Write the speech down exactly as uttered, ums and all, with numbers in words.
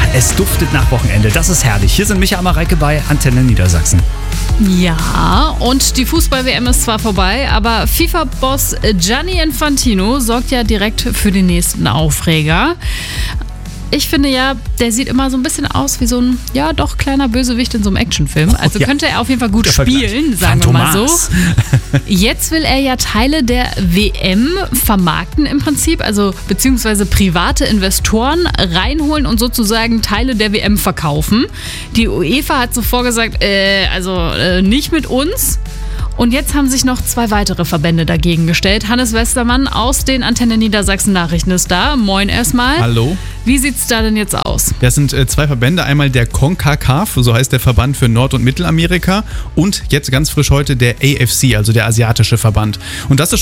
Es duftet nach Wochenende. Das ist herrlich. Hier sind Micha Amareike bei Antenne Niedersachsen. Ja, und die Fußball-W M ist zwar vorbei, aber FIFA-Boss Gianni Infantino sorgt ja direkt für den nächsten Aufreger. Ich finde ja, der sieht immer so ein bisschen aus wie so ein, ja doch, kleiner Bösewicht in so einem Actionfilm. Also oh, ja. könnte er auf jeden Fall gut Der spielen, Vergleich. sagen wir mal so. Phantomas. Jetzt will er ja Teile der W M vermarkten im Prinzip, also beziehungsweise private Investoren reinholen und sozusagen Teile der W M verkaufen. Die UEFA hat zuvor gesagt, äh, also äh, nicht mit uns. Und jetzt haben sich noch zwei weitere Verbände dagegen gestellt. Hannes Westermann aus den Antenne Niedersachsen Nachrichten ist da. Moin erstmal. Hallo. Wie sieht's da denn jetzt aus? Das sind äh, zwei Verbände. Einmal der CONCACAF, so heißt der Verband für Nord- und Mittelamerika. Und jetzt ganz frisch heute der A F C, also der Asiatische Verband. Und das ist